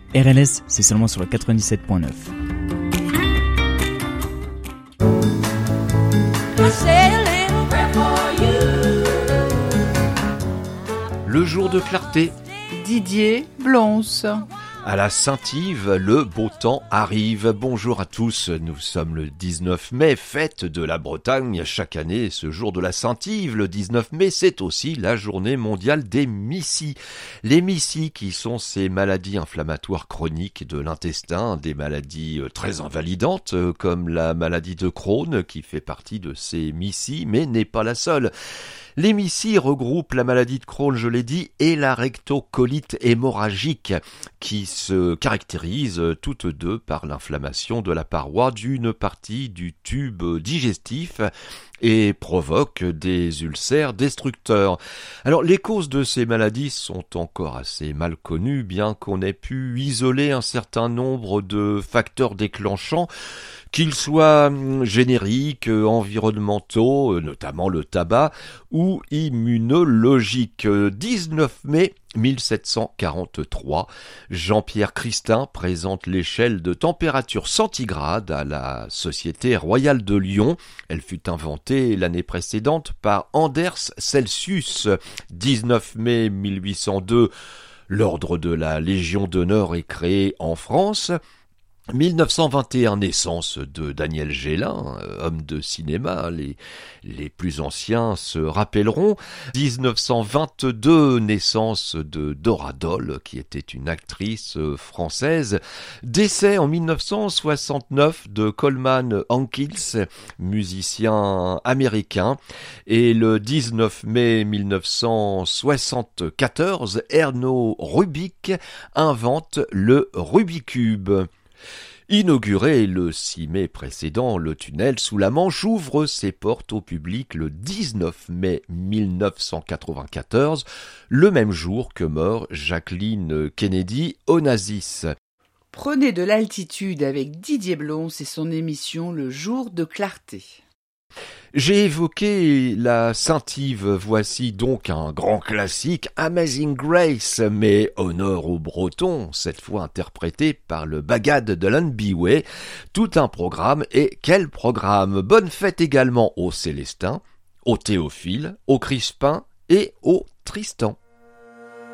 RLS, c'est seulement sur le 97.9. Le jour de clarté. Didier Blonce. À la Saint-Yves, le beau temps arrive. Bonjour à tous, nous sommes le 19 mai, fête de la Bretagne. Chaque année, ce jour de la Saint-Yves, le 19 mai, c'est aussi la journée mondiale des MIS-I. Les MIS-I qui sont ces maladies inflammatoires chroniques de l'intestin, des maladies très invalidantes comme la maladie de Crohn qui fait partie de ces MIS-I, mais n'est pas la seule. Les MIS-I regroupent la maladie de Crohn, je l'ai dit, et la rectocolite hémorragique, qui se caractérisent toutes deux par l'inflammation de la paroi d'une partie du tube digestif et provoquent des ulcères destructeurs. Alors, les causes de ces maladies sont encore assez mal connues, bien qu'on ait pu isoler un certain nombre de facteurs déclenchants, qu'ils soient génériques, environnementaux, notamment le tabac, ou immunologiques. 19 mai 1743, Jean-Pierre Christin présente l'échelle de température centigrade à la Société royale de Lyon. Elle fut inventée l'année précédente par Anders Celsius. 19 mai 1802, l'ordre de la Légion d'honneur est créé en France. 1921, naissance de Daniel Gélin, homme de cinéma, les plus anciens se rappelleront. 1922, naissance de Dora Dole, qui était une actrice française. Décès en 1969 de Coleman Hawkins, musicien américain. Et le 19 mai 1974, Erno Rubik invente le Rubikube. Inauguré le 6 mai précédent, le tunnel sous la Manche ouvre ses portes au public le 19 mai 1994, le même jour que meurt Jacqueline Kennedy Onassis. Prenez de l'altitude avec Didier Blonce et son émission Le jour de clarté. J'ai évoqué la Saint-Yves, voici donc un grand classique, Amazing Grace, mais honneur aux Bretons, cette fois interprété par le Bagad de l'Unbyway. Tout un programme, et quel programme! Bonne fête également aux Célestins, aux Théophile, aux Crispin et aux Tristan.